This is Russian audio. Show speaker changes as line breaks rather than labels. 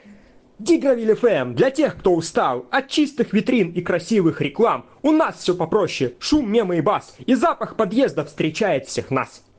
Дигровиль ФМ для тех, кто устал от чистых витрин и красивых реклам. У нас все попроще: шум, мемы и бас, и запах подъезда встречает всех нас.